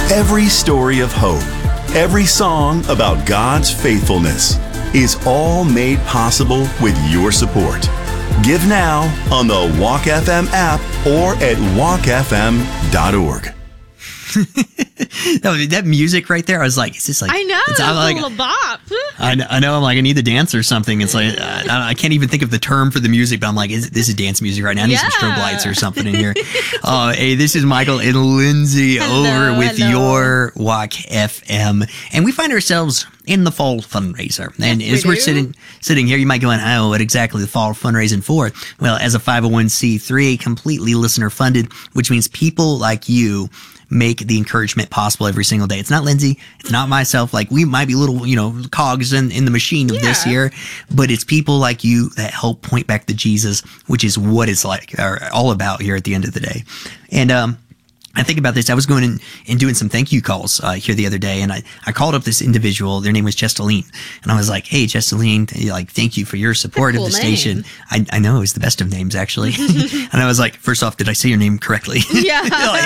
Every story of hope, every song about God's faithfulness is all made possible with your support. Give now on the Walk FM app or at walkfm.org. That music right there, I was like, is this like... I know, it's like, a little bop. I know, I'm like, I need to dance or something. It's like, I can't even think of the term for the music, but I'm like, this is dance music right now. I need some strobe lights or something in here. Hey, this is Michael and Lindsay over with your Walk FM. And we find ourselves in the fall fundraiser. And as we're sitting here, you might go, oh, what exactly the fall fundraising for? Well, as a 501c3, completely listener funded, which means people like you make the encouragement possible every single day. It's not Lindsay. It's not myself. Like, we might be little, cogs in the machine of this here, but it's people like you that help point back to Jesus, which is what it's like, or all about here at the end of the day. And, I think about this. I was going in and doing some thank you calls here the other day, and I called up this individual. Their name was Chesteline, and I was like, "Hey, Chesteline, thank you for your support of the station." I know it's the best of names, actually. And I was like, first off, did I say your name correctly? Yeah,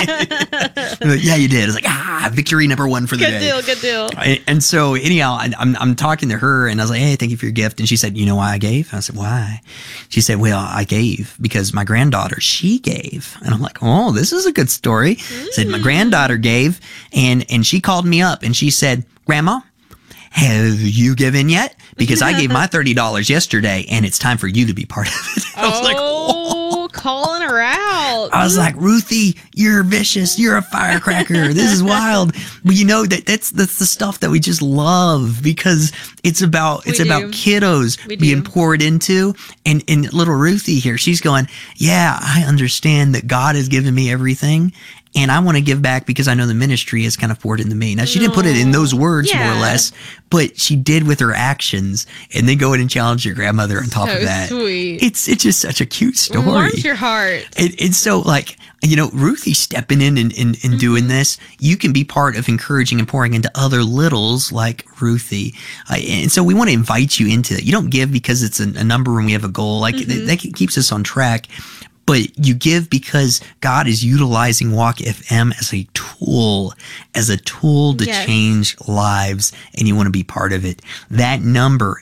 yeah, you did. I was like, victory number one for the day. Good deal. And so anyhow, I'm talking to her, and I was like, "Hey, thank you for your gift." And she said, "You know why I gave?" I said, "Why?" She said, "Well, I gave because my granddaughter, she gave." And I'm like, "Oh, this is a good story." Said my granddaughter gave, and she called me up and she said, "Grandma, have you given yet? Because I gave my $30 yesterday, and it's time for you to be part of it." I was like, whoa. Calling her out. I was like, "Ruthie, you're vicious. You're a firecracker. This is wild." But that's the stuff that we just love, because it's about kiddos being poured into. And little Ruthie here, she's going, "Yeah, I understand that God has given me everything, and I want to give back because I know the ministry has kind of poured into me." Now, she didn't put it in those words, more or less, but she did with her actions, and then go in and challenge your grandmother on top of that. Sweet. It's just such a cute story. Warms your heart. It's so, like, Ruthie stepping in and doing this, you can be part of encouraging and pouring into other littles like Ruthie. And so we want to invite you into it. You don't give because it's a number and we have a goal. Like, that keeps us on track. But you give because God is utilizing Walk FM as a tool to change lives, and you want to be part of it. That number,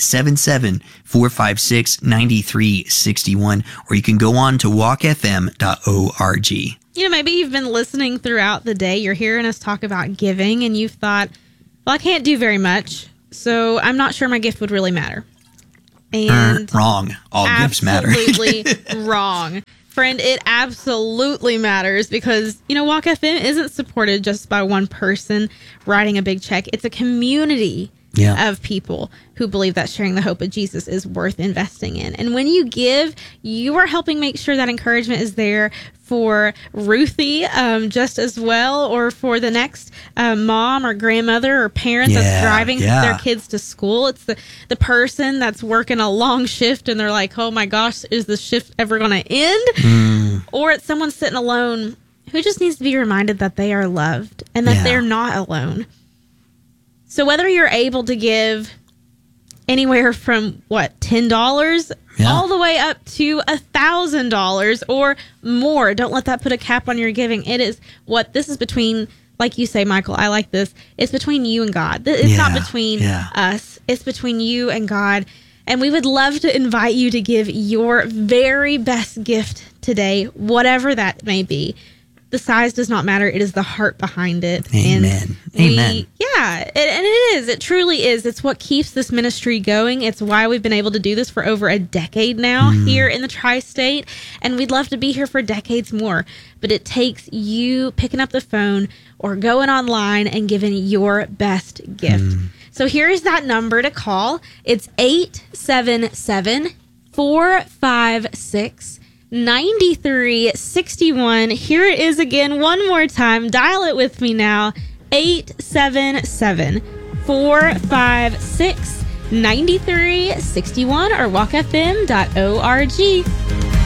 877-456-9361, or you can go on to walkfm.org. Maybe you've been listening throughout the day. You're hearing us talk about giving, and you've thought, well, I can't do very much, so I'm not sure my gift would really matter. And wrong. All gifts matter. Absolutely wrong. Friend, it absolutely matters, because, Walk FM isn't supported just by one person writing a big check. It's a community of people who believe that sharing the hope of Jesus is worth investing in. And when you give, you are helping make sure that encouragement is there for Ruthie just as well, or for the next mom or grandmother or parent that's driving their kids to school. It's the person that's working a long shift and they're like, oh my gosh, is the shift ever going to end? Or it's someone sitting alone who just needs to be reminded that they are loved and that they're not alone. So whether you're able to give anywhere from $10 all the way up to $1,000 or more, don't let that put a cap on your giving. This is between, like you say, Michael, I like this. It's between you and God. It's not between us. It's between you and God. And we would love to invite you to give your very best gift today, whatever that may be. The size does not matter. It is the heart behind it. Amen. Amen. And it is. It truly is. It's what keeps this ministry going. It's why we've been able to do this for over a decade now here in the Tri-State. And we'd love to be here for decades more. But it takes you picking up the phone or going online and giving your best gift. So here is that number to call. It's 877-456-9361. Here it is again, one more time. Dial it with me now. 877-456-9361 or walkfm.org.